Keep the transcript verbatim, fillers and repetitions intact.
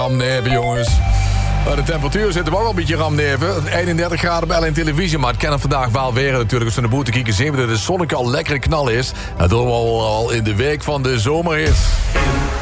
ramneven, jongens. Maar de temperatuur zit er ook wel een beetje ramneven. eenendertig graden bij L N Televisie, maar het kan er vandaag wel weer natuurlijk. Als we naar boete kijken zien we dat de zonnetje al lekker knal is. En dat doen we al in de week van de zomerhit.